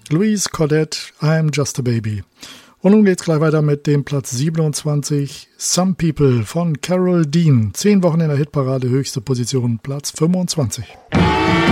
Louise Cordet, I'm Just a Baby. Und nun geht's gleich weiter mit dem Platz 27, Some People von Carol Dean. 10 Wochen in der Hitparade, höchste Position, Platz 25.